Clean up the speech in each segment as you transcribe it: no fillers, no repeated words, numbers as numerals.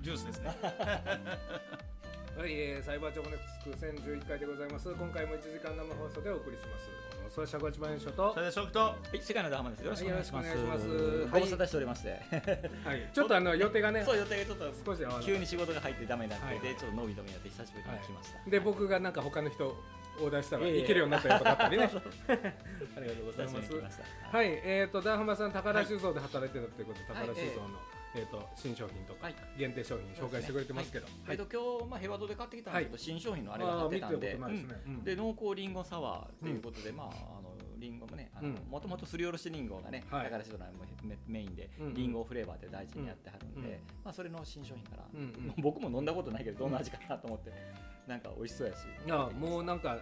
ジュースですね。 はい、サイバーチョコネクスク1011回でございます。今回も1時間生放送でお送りします。この放送は尺八番所とそれで食と、 はい、世界のダーマです。よろしくお願いします。 はい、よろしくお願いします。 ご無沙汰しておりまして、 はい、ちょっと予定がね、 そう予定がちょっと少し合わない、 急に仕事が入ってダメになって、 はいはい、 でちょっと伸び伸びになって久しぶりに来ました。 で僕がなんか他の人オーダーしたら行けるようになったよとかあったりね。 ありがとうございます。 はい、ダーハマさん高田酒造で働いてたということで、高田酒造の新商品とか限定商品紹介してくれてますけど、 今日ヘワドで買ってきたんですけど、新商品のあれが貼ってたんで、で濃厚リンゴサワーということで、リンゴもね、もともとすりおろしリンゴがね、高田酒造のメインでリンゴフレーバーで大事にやってはるんで、それの新商品から、僕も飲んだことないけどどんな味かなと思って、なんか美味しそうやし、 もうなんか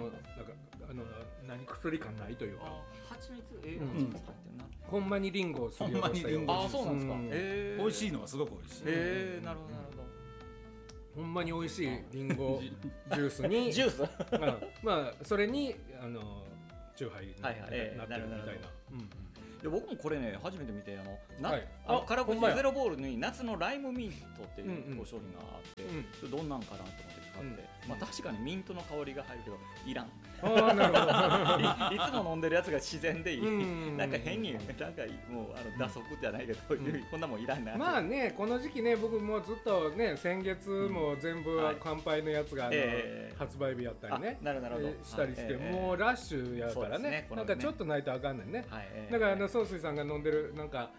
何薬感ないというか、 蜂蜜入ってるな、 ほんまにリンゴをすりおろしたような、 あ、そうなんですか。 美味しいのはすごく美味しい。 なるほどなるほど。 ほんまに美味しいリンゴジュースにジュースそれにチューハイになってるみたいな。 僕もこれね初めて見て、カラコシゼロボールに夏のライムミントっていう商品があって、どんなんかなと思って買って、確かにミントの香りが入るけどいらん。 なるほど。 いつも飲んでるやつが自然でいい。なんか変になんかもう打足じゃないけど、こんなもんいらんな。 まあね、この時期ね、僕もずっとね、先月も全部乾杯のやつが発売日やったりねしたりして、もうラッシュやからね、なんかちょっとないとあかんねんね。だから総帥さんが飲んでるなんか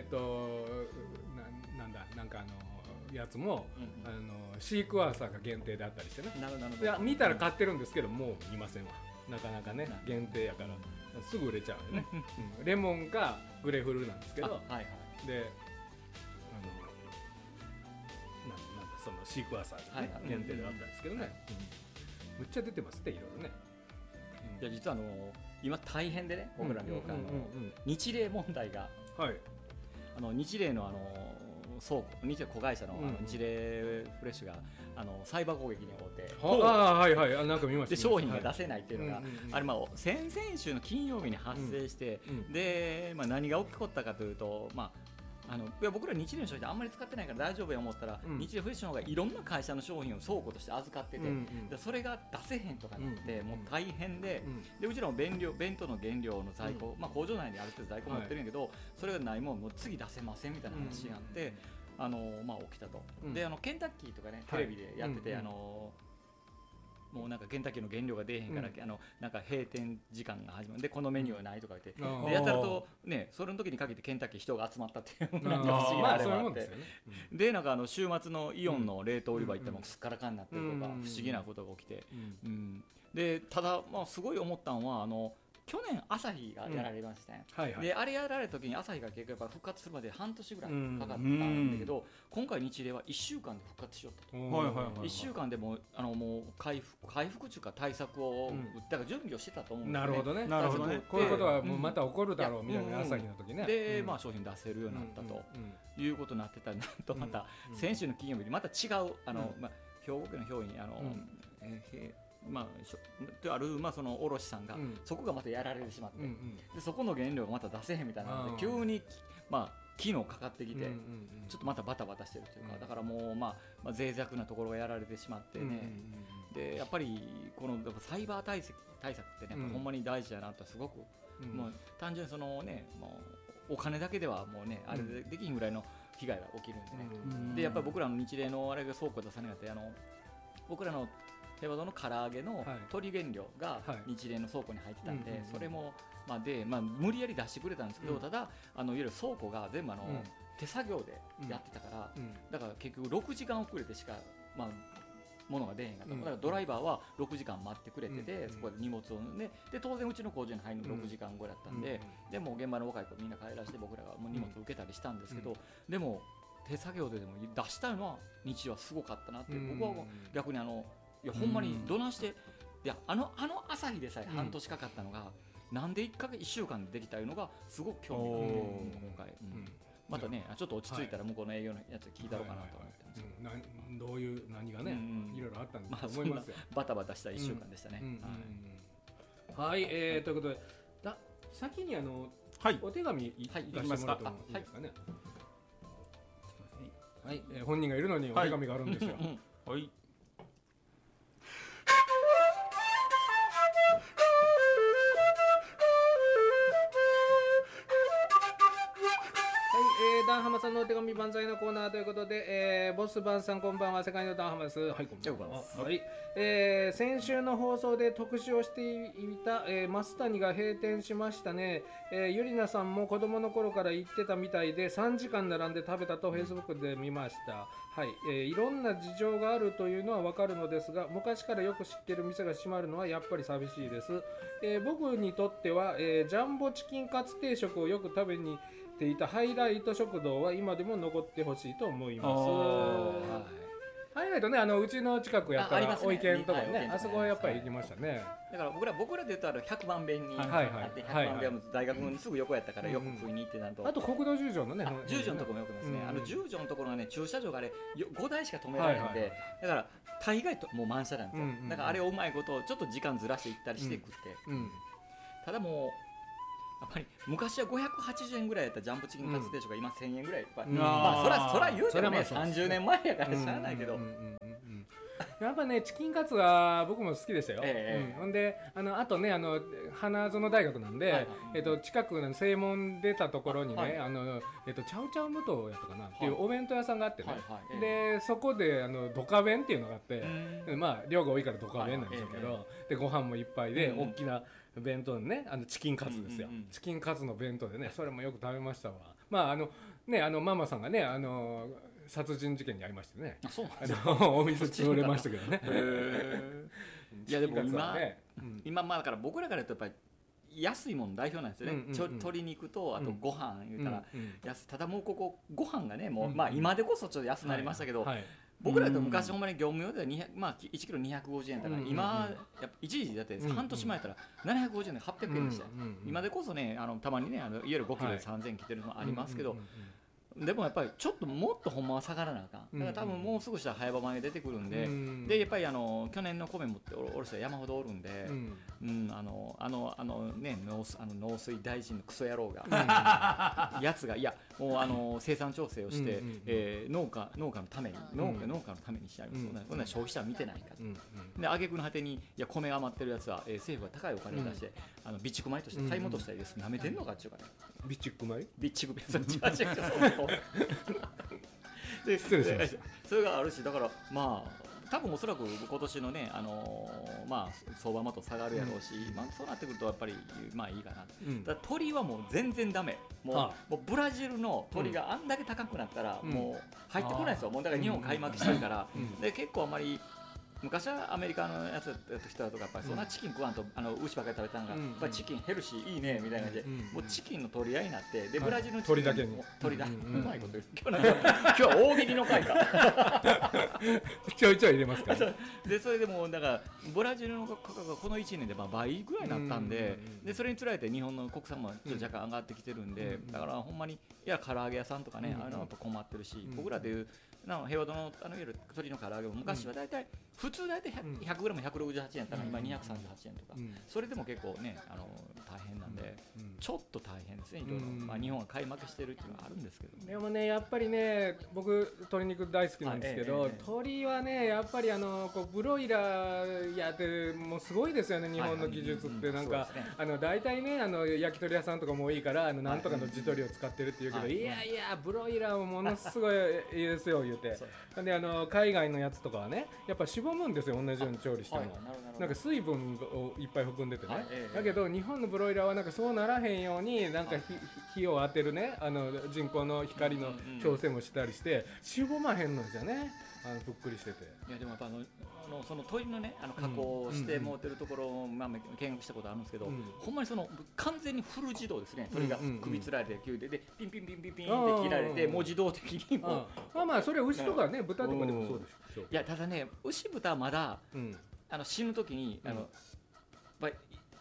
なんかやつもシークワーサーが限定であったりしてね。いや見たら買ってるんですけど、もう見ませんわ。なかなかね限定やからすぐ売れちゃうよね。レモンかグレフルなんですけど、でなんかそのシークワーサーが限定であったんですけどね、むっちゃ出てますって、いろいろね。 いや実は今大変でね、僕らの業界の日霊問題が、日霊の倉庫、日霊子会社の日霊フレッシュがサイバー攻撃に遭って、 なんか見ました。 で商品が出せないっていうのが、あれ先々週の金曜日に発生して、で何が起こったかというと、いや僕ら日霊の商品あんまり使ってないから大丈夫や思ったら、日霊フレッシュの方がいろんな会社の商品を倉庫として預かってて、でそれが出せへんとかなって、もう大変で、うちらも弁当の原料の在庫、工場内にある程度在庫持ってるんやけど、それがないもんもう次出せませんみたいな話があって、起きたと。でケンタッキーとかねテレビでやってて、もうなんかケンタッキーの原料が出えへんから、なんか閉店時間が始まるでこのメニューはないとか言って、でやたらとね、それの時にかけてケンタッキー人が集まったっていうなんか不思議なあれがあって、でなんか週末のイオンの冷凍売り場行ってもすっからかんになってるとか、不思議なことが起きて、でただすごい思ったのは去年アサヒがやられましたね。であれやられた時にアサヒが結局やっぱ復活するまで半年ぐらいかかったんだけど、今回日霊は1週間で復活しよったと。1週間でもう回復中か対策をだから準備をしてたと思うんですね。 なるほどね。こういうことはもうまた起こるだろうみたいな、アサヒの時ね。 で商品出せるようになったということになってた。なんとまた先週の金曜日にまた違う兵庫県の兵庫にあるその卸さんが、そこがまたやられてしまって、でそこの原料がまた出せへんみたいなので、急に昨日かかってきて、ちょっとまたバタバタしてるというか、だからもう脆弱なところがやられてしまってね。でやっぱりこのサイバー対策ってね、ほんまに大事だなとすごく、もう単純にそのね、もうお金だけではもうね、あれできひんぐらいの被害が起きるんでね。でやっぱり僕らの日霊のあれが倉庫出さなかった僕らのヘバドの唐揚げの鶏原料が日霊の倉庫に入ってたんで、それも無理やり出してくれたんですけど、ただいわゆる倉庫が全部手作業でやってたから、だから結局6時間遅れてしか物が出へんかった。だからドライバーは6時間待ってくれてて、そこで荷物をね、で当然うちの工場に入るの6時間後だったんで、でも現場の若い子みんな帰らせて僕らがもう荷物を受けたりしたんですけど、でも手作業でも出したのは日はすごかったなって、僕は逆にいやほんまにどないして、いや朝日でさえ半年かかったのが、なんで1週間でできたいうのがすごく興味があって、今回、またねちょっと落ち着いたら向こうの営業のやつ聞いたろうかなと思ってます。 どういう何がね、いろいろあったんだと思いますよ。 バタバタした1週間でしたね。 はい、ということで先にお手紙いかしてもらってもいいですかね。 はい、本人がいるのにお手紙があるんですよ。 はい。 ダンハマさんのお手紙万歳のコーナーということで、ボスバンさんこんばんは、世界のダンハマです。はい、こんばんは。はい、先週の放送で特集をしていた、増谷が閉店しましたね。ゆりなさんも子供の頃から行ってたみたいで3時間並んで食べたとフェイスブックで見ました。はい、いろんな事情があるというのはわかるのですが、昔からよく知ってる店が閉まるのはやっぱり寂しいです。僕にとっては、ジャンボチキンカツ定食をよく食べにていたハイライト食堂は今でも残ってほしいと思います。ハイライトね、うちの近くやったらお池のとこね、あそこはやっぱり行きましたね。 だから僕らで言うと100番弁にあって100番弁は大学にすぐ横やったからよく食いに行ってなんと、 あと国道十条のね、 十条のとこもよくますね。十条のところがね、駐車場があれ5台しか止められないんで、だから大概ともう満車なんですよ。だからあれをうまいことちょっと時間ずらして行ったりして食って、ただもうやっぱり昔は580円ぐらいやったジャンボチキンカツ定食が今1000円ぐらい、まあそら言うてもね30年前やからしゃあないけど、 やっぱねチキンカツは僕も好きでしたよ。ほんであとね花園大学なんで、近くの正門出たところにね、チャウチャウムトやったかなっていうお弁当屋さんがあってね、でそこでドカ弁っていうのがあって、まあ量が多いからドカ弁なんですけど、でご飯もいっぱいで大きな弁当のねチキンカツですよ。チキンカツの弁当でね、それもよく食べましたわ。まあねママさんがね殺人事件に遭いましてね、お店潰れましたけどね。 いやでも今まあだから僕らから言うとやっぱり安いもの代表なんですよね。鶏肉とあとご飯言うたら安、ただもうここご飯がねもうまあ今でこそちょっと安くなりましたけど、僕らと昔ほんまに業務用では1キロ250円だから、今やっぱ一時だって半年前やったら750円で800円でしたよ。今でこそねたまにねいわゆる5キロで3000円切ってるのもありますけど、でもやっぱりちょっともっとほんまは下がらなあかん。だから多分もうすぐしたら早場前出てくるんで、でやっぱり去年の米持っておろしたら山ほどおるんで、ね農水大臣のクソ野郎がやつがいやもう生産調整をして、農家のために農家のためにしてあります。そんな消費者は見てないかと。で挙句の果てにいや米余ってるやつは政府が高いお金を出して備蓄米として買い戻したいです。なめてんのかっていうかね。 備蓄米？ 備蓄米。でそれがあるし、だからまあ多分おそらく今年のねまあ相場もと下がるやろうし、まあそうなってくるとやっぱりまあいいかな。だから鳥はもう全然ダメ。もうブラジルの鳥があんだけ高くなったらもう入ってこないですよ。もうだから日本開幕してるから、で結構あんまり。昔はアメリカのやつやった人とかやっぱりそんなチキン食わんと牛ばっかり食べたのが、やっぱりチキンヘルシーいいねみたいな感じで、もうチキンの取り合いになって、でブラジルの鳥だけに鳥だ、うまいこと言う。今日は大喜利の回かちょいちょい入れますからでそれでもだからブラジルの価格がこの1年で倍ぐらいになったんで、でそれにつられて日本の国産もちょっと若干上がってきてるんで、だからほんまにいや唐揚げ屋さんとかね、あれはやっぱ困ってるし、僕らでいう平和堂のいわゆる鶏の唐揚げも昔はだいたい普通だいたい 100g168 円やったら今238円とか、それでも結構ね大変なんで、ちょっと大変ですね。いろいろまあ日本は買い負けしてるっていうのはあるんですけど、 でもねやっぱりね僕鶏肉大好きなんですけど、鶏はねやっぱりブロイラーやってもうすごいですよね。日本の技術ってなんか大体ね焼き鳥屋さんとかも多いからなんとかの地鶏を使ってるっていうけど、いやいやブロイラーもものすごいいいですよ言うて、で海外のやつとかはねやっぱしぼむんですよ。同じように調理してもなんか水分をいっぱい含んでてね、だけど日本のブロイラーはなんかそうならへんようになんか火を当てるね人工の光の調整もしたりしてしぼまへんのですよね。ぷっくりしてて。 いやでもやっぱその鳥のね加工して持ってるところを見学したことあるんですけど、ほんまに完全にフル自動ですね。鳥が首つられて急でピンピンピンピンピンって切られてもう自動的にもまあそれは牛とかね豚とかでもそうでしょ。いやただね牛豚はまだ死ぬ時に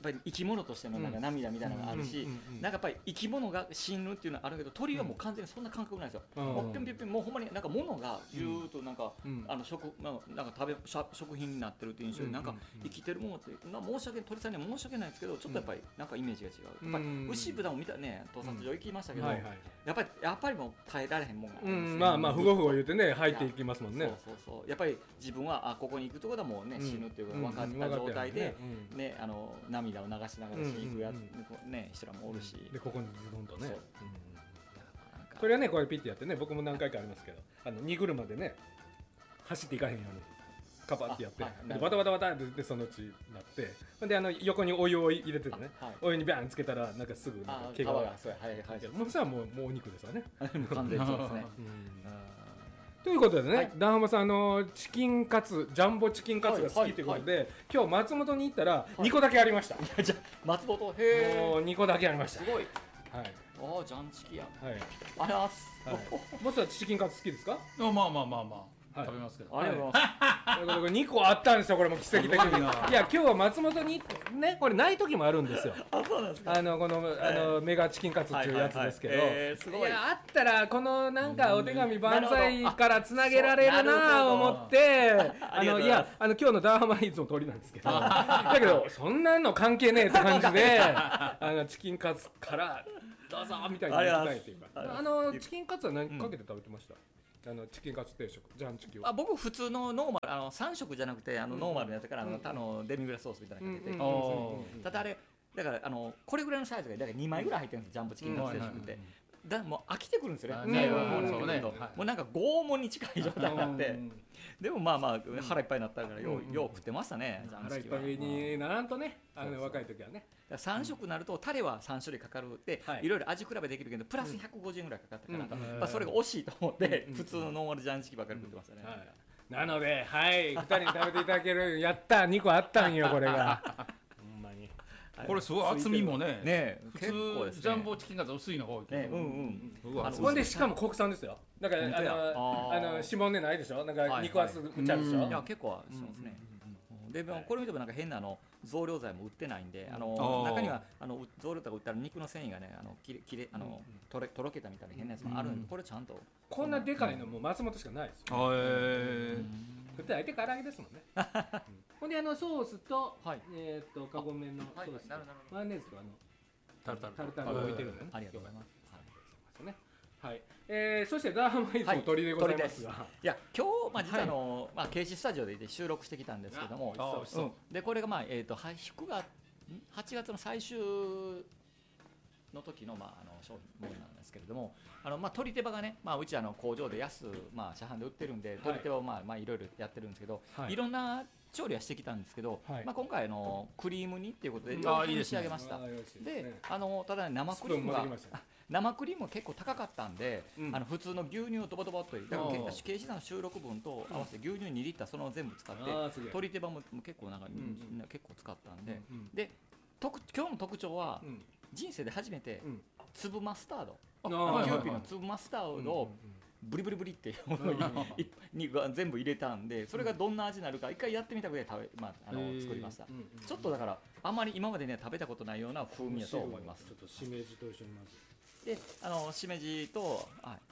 ぱり生き物としてのなんか涙みたいなのがあるし、なんかやっぱり生き物が死ぬっていうのはあるけど、鳥はもう完全にそんな感覚ないんですよ。もうピンピンピン、もうほんまになんか物がずーっとなんかなんか食品になってるっていう印象で、なんか生きてるものって申し訳鳥さんには申し訳ないですけど、ちょっとやっぱりなんかイメージが違う。やっぱり牛豚も見たね、盗撮場行きましたけど、やっぱりもう耐えられへんもんがあるんですね。 まあふごふご言うてね入っていきますもんね。 そうやっぱり自分はここに行くところだもうね、死ぬっていう分かった状態でね、涙を流しながら行くやつね、人らもおるし、 でここにズドンとね、それはねこれピッてやってね、僕も何回かありますけど、荷車でね走っていかへんようにカパってやって、バタバタバタってそのうちなって、で横にお湯を入れてね、お湯にビャンつけたらなんかすぐ毛がもうそれはもうお肉ですわね。 完全にそうですね。 ということでね、ダンハマさんチキンカツ、ジャンボチキンカツが好きということで、今日松本に行ったら2個だけありました。 じゃ松本、もう 2個だけありました。 すごい。 はい。 ジャンチキや。 はい。 あります。 ボスはチキンカツ好きですか？ まあ食べますけど。 ありがとうございます。 これ2個あったんですよ、これも奇跡的に。いや今日は松本にね、これない時もあるんですよ。 そうなんですか。 このメガチキンカツっていうやつですけど、 すごい。 いやあったらこのなんかお手紙万歳からつなげられるなと思って、いや今日のダーハマイズの通りなんですけど、だけどそんなの関係ねえって感じでチキンカツからどうぞみたいに言いたいっていうか、チキンカツは何かけて食べてました？チキンカツ定食、ジャンチキを。 僕普通のノーマル3色じゃなくてノーマルのやつからデミグラスソースみたいなのかけて、ただあれだからこれぐらいのサイズがだから2枚ぐらい入ってるんです、ジャンボチキンカツ定食って。もう飽きてくるんですよね。もうなんか拷問に近い状態になって、でもまあ腹いっぱいになったからよう食ってましたね。 腹いっぱいにならんとね、若い時はね。 3食になるとタレは3種類かかるっていろいろ味比べできるけど、プラス150円ぐらいかかったからそれが惜しいと思って普通のノーマルジャンチキばっかり食ってましたね。 なので2人に食べていただける、やった2個あったんよこれが。ほんまにこれすごい厚みもね、 結構ですね。 ジャンボチキンカツ薄いのが多いけど、 ほんでしかも国産ですよ。だから指紋でないでしょ、なんか肉厚むちゃでしょ。 いや結構しますね。でこれ見てもなんか変な増量剤も売ってないんで、中には増量剤が売ったら肉の繊維がねとろけたみたいな変なやつもあるんで、これちゃんとこんなでかいのも松本しかないですよ。それ相手唐揚げですもんね。ほんでソースとカゴメのソース、マヨネーズとタルタルを置いてるんでね。 ありがとうございます。 はい、そしてダーハマイズも鳥でございますが、 いや今日実はケージスタジオで収録してきたんですけども、でこれが8月の最終の時の商品ものなんですけれども、鶏手羽がね、うち工場で安市販で売ってるんで、鶏手羽をいろいろやってるんですけど、いろんな調理はしてきたんですけど、今回クリーム煮っていうことで仕上げました。でただ生クリームが生クリームは結構高かったんで、普通の牛乳をドバドバっと入れて、ケージさんの収録分と合わせて牛乳2リッターその全部使って、鶏手羽も結構結構使ったんで、で今日の特徴は人生で初めて粒マスタード、キューピーの粒マスタードをブリブリブリっていうものに全部入れたんで、それがどんな味になるか一回やってみたくて作りました。ちょっとだからあんまり今までね食べたことないような風味だと思います。 ちょっとしめじと一緒にまずでしめじと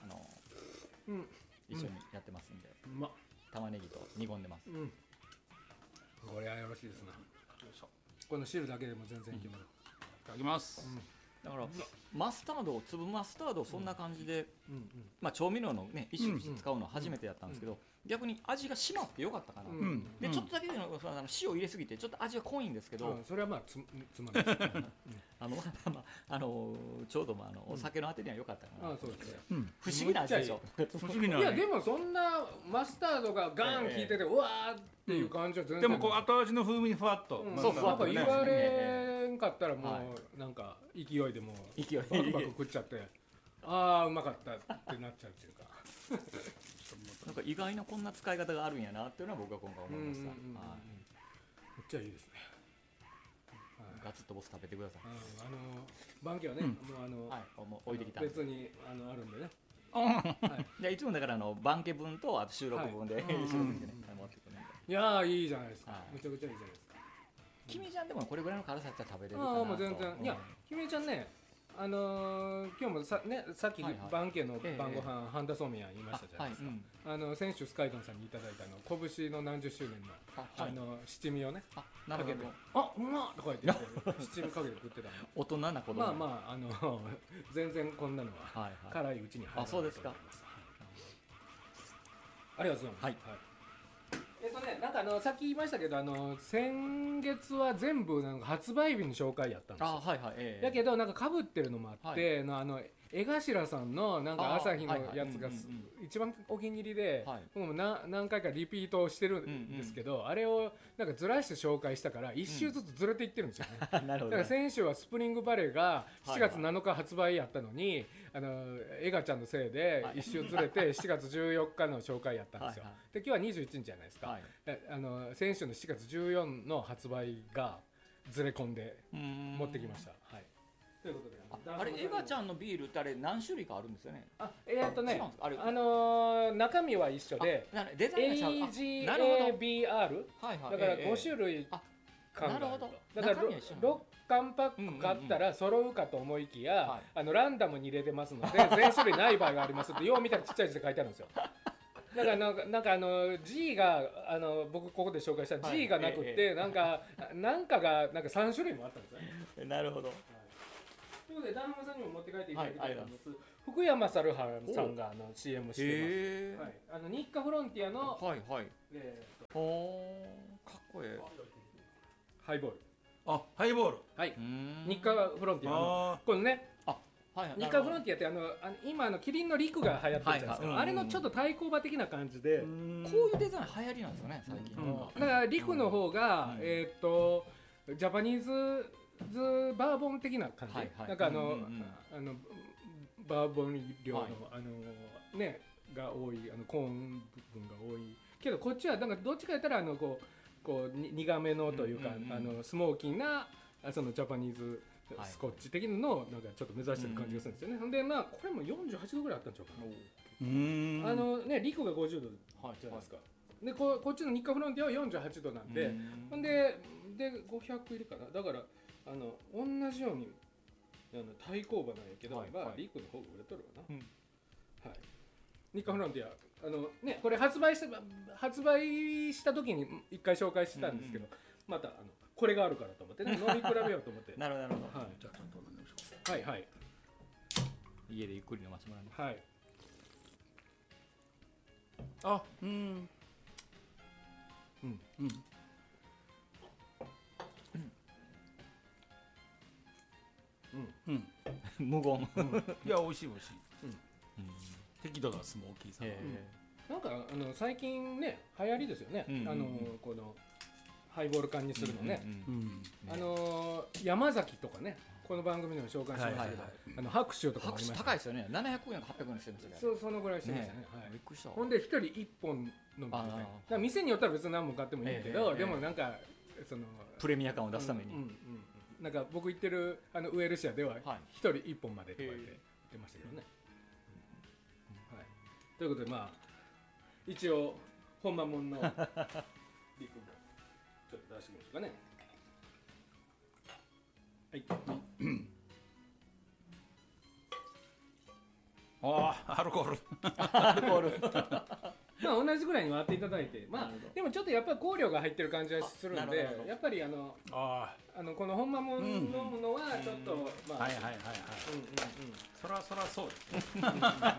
一緒にやってますんで、玉ねぎと煮込んでます。 これはよろしいですな。この汁だけでも全然いけます。 いただきます。 だからマスタードを粒マスタードをそんな感じで調味料のね一種使うのは初めてやったんですけど、逆に味が締まってよかったかな。でちょっとだけで塩入れすぎてちょっと味が濃いんですけど、 それはつまみです。 ちょうどお酒のあてには良かったかな。 そうですね。 不思議な味でしょ。 いやでもそんなマスタードがガン効いててうわーっていう感じは全然。 でも後味の風味にふわっと。 そうなんか言われんかったらもうなんか勢いでもうバクバク食っちゃって、ああうまかったってなっちゃうっていうか。 なんか意外なこんな使い方があるんやなっていうのは僕は今回思いました。めっちゃいいですね。 ガツッとボス食べてください。 バンケはね、 もう置いてきた。 別にあるんでね。 じゃいつもだからバンケ分とあと収録分で一緒にね持ってくるんで。 いやいいじゃないですか。めちゃくちゃいいじゃないですか。 君ちゃんでもこれぐらいの辛さやったら食べれるかなと。 もう全然、いや君ちゃんね、今日もさっき番家の晩ご飯半田そうめん言いましたじゃないですか。先週スカイドンさんにいただいた拳の何十周年の七味をねかけて、うまっとか言って七味かけて食ってたの。 大人な子供。 まあ全然こんなのは辛いうちに入る。 そうですか。 ありがとうございます。なんかさっき言いましたけど先月は全部なんか発売日の紹介やったんですよ。だけどなんか被ってるのもあって、江頭さんのなんか朝日のやつが一番お気に入りで、僕も何回かリピートしてるんですけど、あれをなんかずらして紹介したから1週ずつずれていってるんですよね。だから先週はスプリングバレーが7月7日発売やったのに、エガちゃんのせいで1週ずれて7月14日の紹介やったんですよ。で今日は21日じゃないですか。先週の7月14の発売がずれ込んで持ってきました。ということで、 あれエガちゃんのビールってあれ何種類かあるんですよね。 中身は一緒で AGABR だから5種類缶があると。だから6缶パック買ったら揃うかと思いきや、ランダムに入れてますので全種類ない場合がありますってよう見たらちっちゃい字で書いてあるんですよ。だからなんかG が僕ここで紹介した G がなくってなんかがなんか3種類もあったんですよね。 なるほど。 ということでダンハマさんにも持って帰っていただきたいと思います。福山雅治さんがCM してます。日課フロンティアのかっこいいハイボール。 ハイボール。 日課フロンティアこのね。日課フロンティアって今キリンのリクが流行ってるじゃないですか。あれのちょっと対抗馬的な感じで、こういうデザイン流行りなんですよね最近。 だからリクの方がジャパニーズバーボン的な感じ。なんかバーボン量のねが多いコーン分が多いけど、こっちはなんかどっちかやったらこう苦めのというかスモーキーなそのジャパニーズスコッチ的なのをなんかちょっと目指してる感じがするんですよね。ほんでこれも48度ぐらいあったんちゃうかな。リコが50度じゃないですか。でこっちの日課フロンティアは48度なんで、ほんで500入りかな。だから同じように対抗馬なんやけど、リコの方が売れとるわな。日課フロンティアこれ発売した時に一回紹介したんですけど、またこれがあるからと思ってね、飲み比べようと思って。 なるほど。じゃあちょっと飲んでみましょう。 はい。 家でゆっくり飲ませてもらいます。無言。 いや美味しい。適度なスモーキーさ。 なんか最近ね流行りですよね。このハイボール缶にするのね。山崎とかね、この番組でも紹介しましたけど、白州とかもありました。 高いですよね。700円か800円してるんですよね。 そのぐらいしてましたね。 びっくりした。 ほんで一人1本飲むみたいな。店によったら別に何本買ってもいいけど、でもなんかそのプレミア感を出すために。 なんか僕行ってるウエルシアでは一人1本までとか言ってましたけどね。ということで一応本間もんのリクもちょっと出してみましょうかね。 アルコール。 同じぐらいに割っていただいて、でもちょっとやっぱり香料が入ってる感じはするんで、やっぱりこの本間もん飲むのはちょっとそらそうですね。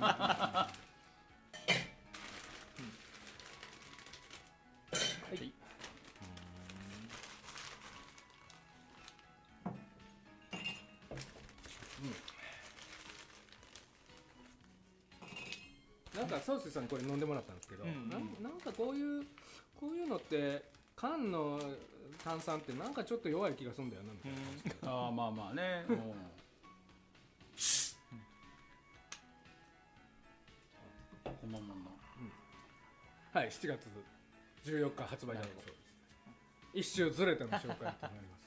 なんかソースさんにこれ飲んでもらったんですけど、なんかこういうのって缶の炭酸ってなんかちょっと弱い気がするんだよなみたいな。 まあね。本間もんの。 7月14日発売だそうです。一周ずれての紹介となります。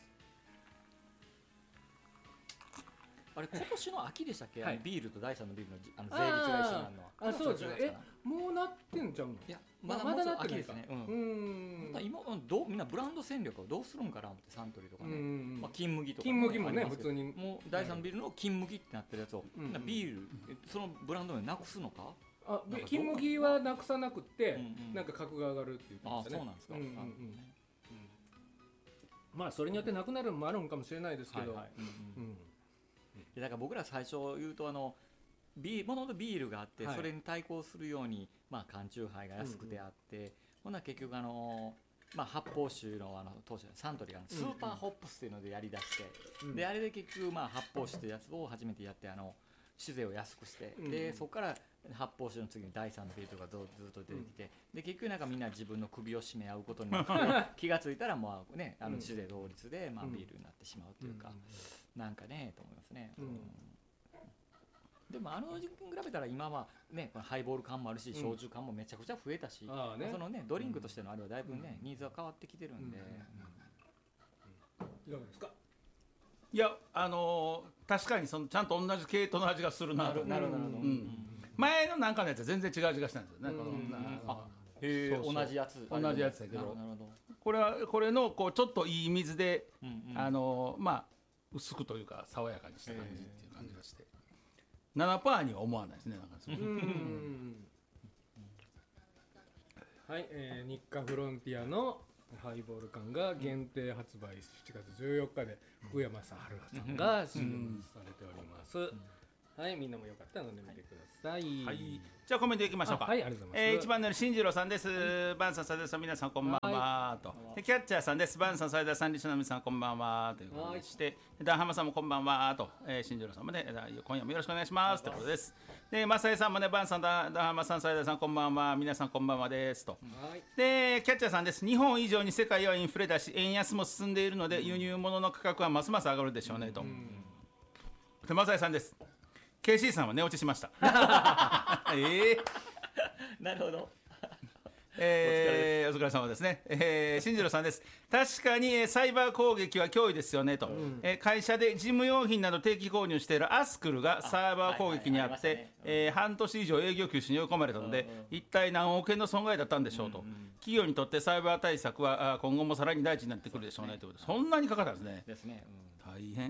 あれ今年の秋でしたっけ、ビールと第3のビールの税率が一緒なのは。 そうですね。もうなってんじゃんの。 いやまだ秋ですね。今みんなブランド戦略をどうするんかなってサントリーとかね、金麦とか金麦もね普通にもう第3ビールの金麦ってなってるやつをビールそのブランドでなくすのか。 金麦はなくさなくてなんか格が上がるって言ってましたね。 そうなんですか。 まあそれによってなくなるのもあるんかもしれないですけど、だから僕ら最初言うともともとビールがあって、それに対抗するように缶チューハイが安くてあって、ほな結局発泡酒の当初サントリーがスーパーホップスっていうのでやりだして、であれで結局発泡酒ってやつを初めてやって酒税を安くして、でそこから発泡酒の次に第3のビールとかずっと出てきて、で結局なんかみんな自分の首を絞め合うことになって気がついたらもうね酒税同率でビールになってしまうというか、なんかねと思いますね。でも時期に比べたら今はねこのハイボール缶もあるし焼酎缶もめちゃくちゃ増えたし、そのねドリンクとしてのあれはだいぶねニーズは変わってきてるんで。 いかがですか。 いや確かにちゃんと同じ系統の味がするなと。 なるほど。 前のなんかのやつは全然違う味がしたんですよね。 同じやつだけど、これのこうちょっといい水で薄くというか爽やかにした感じっていう感じがして、7% には思わないですね。なんかはい、日課フロンティアのハイボール缶が限定発売7月14日で福山さんさんが CM されております。はい、みんなもよかったら飲んでみてください。 はい、じゃあコメントいきましょうか。 はい、ありがとうございます。 1番の進次郎さんです。バンさん、斉田さん、皆さんこんばんはと。でキャッチャーさんです。バンさん、斉田さん、リスナーの皆さんこんばんはということでして、ダンハマさんもこんばんはと、進次郎さんもね、今夜もよろしくお願いしますということです。で、マサイさんもね、バンさん、ダンハマさん、斉田さんこんばんは、皆さんこんばんはですと。で、キャッチャーさんです。日本以上に世界はインフレだし、円安も進んでいるので、輸入物の価格はますます上がるでしょうねと。で、マサイさんです。KC さんは寝落ちしました。 なるほど。 お疲れ様ですね。進次郎さんです。確かにサイバー攻撃は脅威ですよねと。会社で事務用品など定期購入しているアスクルがサイバー攻撃にあって、半年以上営業休止に追い込まれたので、一体何億円の損害だったんでしょうと。企業にとってサイバー対策は今後もさらに大事になってくるでしょうねということで、そんなにかかったんですね。大変。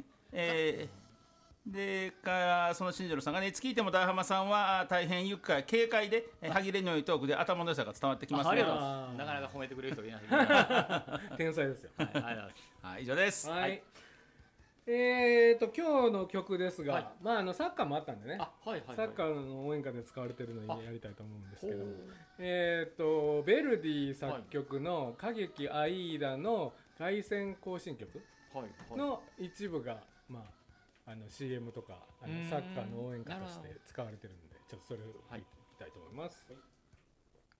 でその進次郎さんがね、いつ聞いても大浜さんは大変愉快軽快で歯切れの良いトークで頭の良さが伝わってきますね。 なかなか褒めてくれる人いない。 天才ですよ。 はい、以上です。 はい。今日の曲ですが、サッカーもあったんでね、サッカーの応援歌で使われてるのにやりたいと思うんですけど、ベルディ作曲の歌劇アイーダの凱旋行進曲の一部がCM とかサッカーの応援歌として使われてるんで、ちょっとそれを聞きたいと思います。